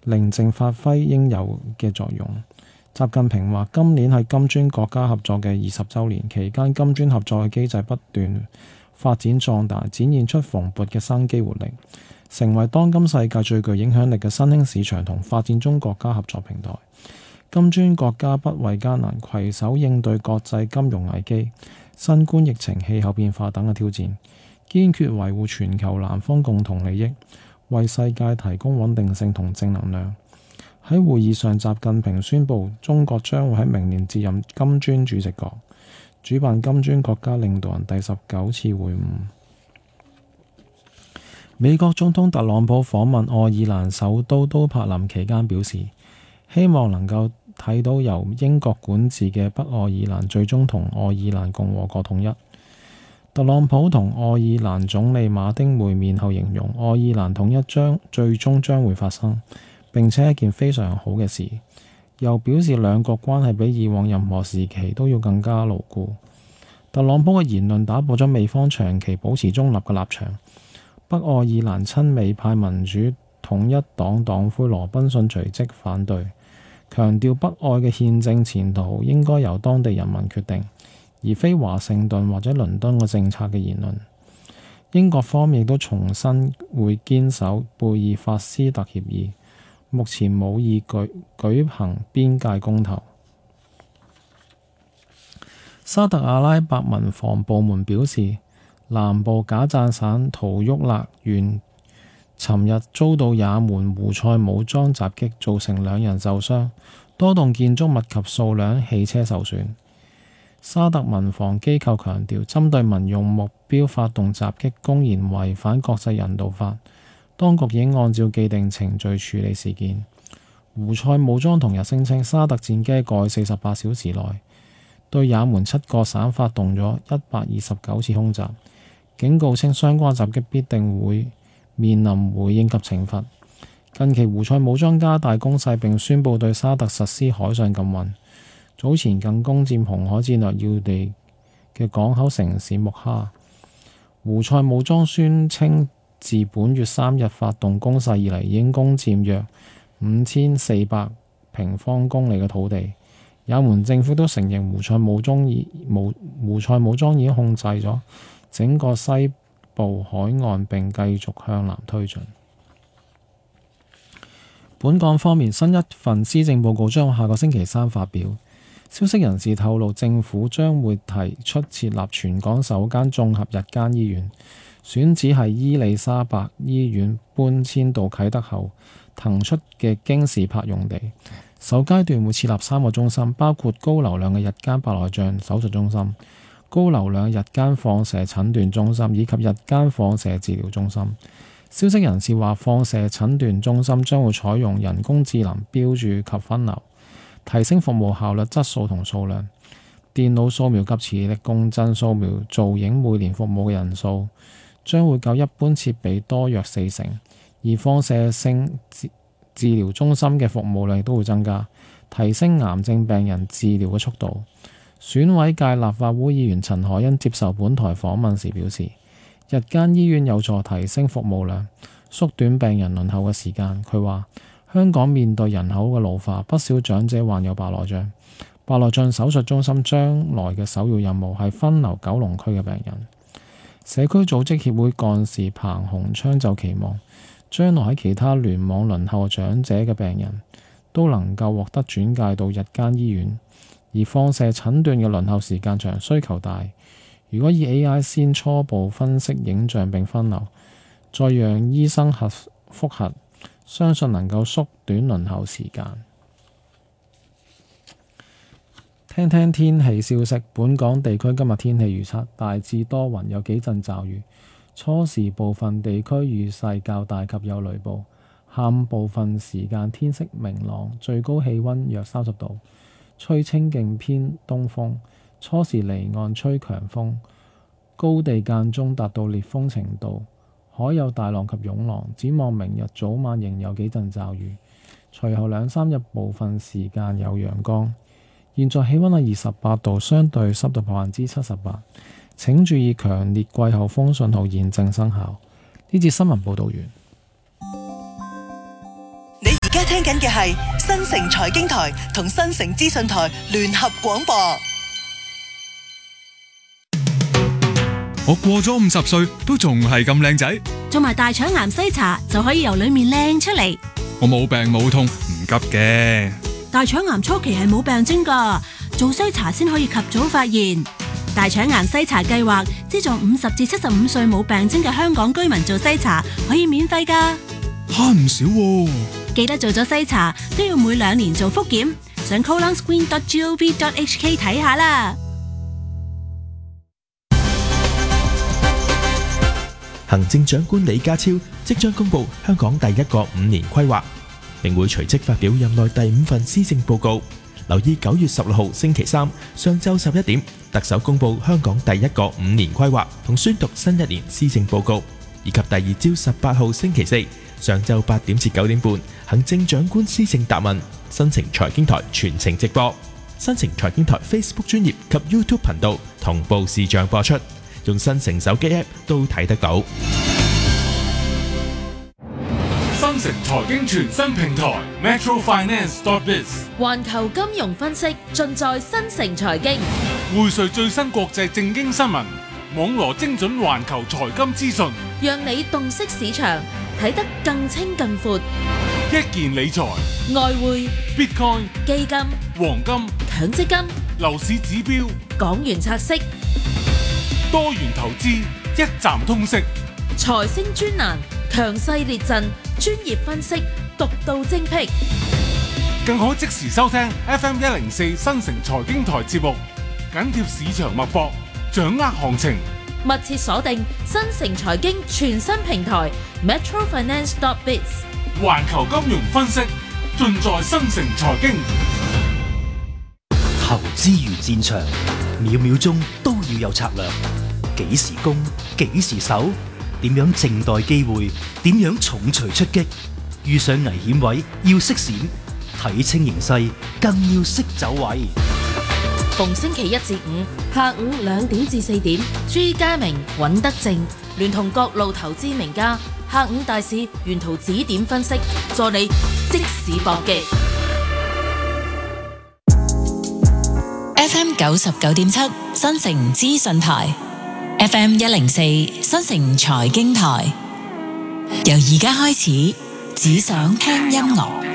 寧靜發揮應有嘅作用。習近平話：今年係金磚國家合作嘅20週年，期間金磚合作嘅機制不斷發展壯大，展現出蓬勃嘅生機活力，成為當今世界最具影響力嘅新興市場同發展中國家合作平台。金磚國家不畏艱難，攜手應對國際金融危機、新冠疫情、氣候變化等嘅挑戰，堅決維護全球南方共同利益，為世界提供穩定性同正能量。喺會議上，習近平宣布中國將會喺明年接任金磚主席國，主辦金磚國家領導人第19次會晤。美國總統特朗普訪問愛爾蘭首都都柏林期間表示，希望能夠睇到由英國管治嘅北愛爾蘭最終同愛爾蘭共和國統一。特朗普同愛爾蘭總理馬丁會面後形容，愛爾蘭統一最終將會發生，並且係一件非常好嘅事，又表示兩國關係比以往任何時期都要更加牢固。特朗普嘅言論打破咗美方長期保持中立嘅立場。北愛爾蘭親美派民主統一黨黨魁羅賓遜隨即反對，強調北愛嘅憲政前途應該由當地人民決定，而非華盛頓或者倫敦嘅政策嘅言論。英國方面亦都重申會堅守貝爾法斯特協議，目前冇意舉行邊界公投。沙特阿拉伯民防部門表示，南部賈贊省圖沃勒縣尋日遭到也門胡塞武裝襲擊，造成2人受傷，多棟建築物及數輛汽車受損。沙特民防機構強調，針對民用目標發動襲擊，公然違反國際人道法，當局已經按照既定程序處理事件。胡塞武裝同日聲稱，沙特戰機過去48小時內對也門7個省發動咗129次空襲，警告稱相關襲擊必定會面臨回應及懲罰。近期胡塞武裝加大攻勢，並宣布對沙特實施海上禁運，早前更攻佔紅海戰略要地嘅港口城市木哈。胡塞武裝宣稱，自本月3日發動攻勢以嚟，已經攻佔約5400平方公里嘅土地。也門政府都承認胡塞武裝已經控制咗整個西部海岸，並繼續向南推進。本港方面，新一份施政報告將下個星期3發表。消息人士透露，政府將會提出設立全港首間綜合日間醫院，選址係伊利沙伯醫院搬遷到啟德後騰出嘅京士柏用地。首階段會設立3個中心，包括高流量嘅日間白內障手術中心、高流量日間放射診斷中心以及日間放射治療中心。消息人士話，放射診斷中心將會採用人工智能標註及分流，提升服務效率、質素同數量。電腦掃描及磁力共振掃描造影每年服務嘅人數將會較一般設備多約4成，而放射性治療中心嘅服務量都會增加，提升癌症病人治療嘅速度。選委界立法會議員陳凱欣接受本台訪問時表示，日間醫院有助提升服務量，縮短病人輪候嘅時間。佢話，香港面對人口嘅老化，不少長者患有白內障。白內障手術中心將來嘅首要任務係分流九龍區嘅病人。社區組織協會幹事彭鴻昌就期望，將來喺其他聯網輪候長者嘅病人都能夠獲得轉介到日間醫院，而放射診斷嘅輪候時間長、需求大。如果以 AI 先初步分析影像並分流，再讓醫生複核，相信能夠縮短輪候時間。聽聽天氣消息，本港地區今日天氣預測大致多雲，有幾陣驟雨。初時部分地區雨勢較大及有雷暴，下午部分時間天色明朗，最高氣溫約30度，吹清勁偏東風，初時離岸吹強風，高地間中達到烈風程度，海有大浪及湧浪。展望明日早晚仍有幾陣驟雨，隨後2-3日部分時間有陽光。現在氣溫係28度，相對濕度78%。請注意強烈季候風信號現正生效。呢節新聞報導完。 而家聽緊嘅係新城財經台同新城資訊台聯合廣播。 我過咗50歲都仲係咁靚仔， 做埋大腸癌篩查就可以由裏面靚出嚟。 我冇病冇痛，唔急嘅。 大腸癌初期係冇病徵㗎，做篩查先可以及早發現。大腸癌篩查計劃資助50至75歲冇病徵嘅香港居民做篩查，可以免費㗎， 慳唔少喎。 記得做咗篩查都要每2年做複檢，上 colonscreen.gov.hk 睇下啦。 行政長官李家超即將公布香港第一個5年規劃，並會隨即發表任內第5份施政報告。留意9月16號星期三上晝11點，特首公布香港第一個5年規劃同宣讀新一年施政報告，以及第二朝18號星期四上晝8點至9點半，行政長官施政答問，新城財經台全程直播，新城財經台 Facebook 專頁及 YouTube 頻道同步視像播出。用新城手機 App 都睇得到。 新城財經全新平台 metrofinance.biz， 環球金融分析盡在新城財經， 匯萃最新國際政經新聞，網羅精準環球財金資訊， 讓你洞悉市場，睇得更清更闊。 一件理財、 外匯、 Bitcoin、 基金、 黃金、 強積金、 樓市指標、 港元拆息、 多元投資，一站通識。 財星專欄，強勢列陣，專業分析，獨到精闢。 更可即時收聽 FM104 新城財經台節目，緊貼市場脈搏，掌握行情。 密切鎖定新城財經全新平台 metrofinance.biz， 環球金融分析盡在新城財經。 投資如戰場，秒秒鐘都要有策略。幾時攻，幾時守，點樣靜待機會，點樣重錘出擊。遇上危險位要識閃，睇清形勢更要識走位。 逢星期1至5下午2點至4點，朱家明、尹德正聯同各路投資名家，下午大市沿途指點分析，助你即市搏擊。 FM 99.7新城資訊台 ，FM 104新城財經台，由而家開始，只想聽音樂。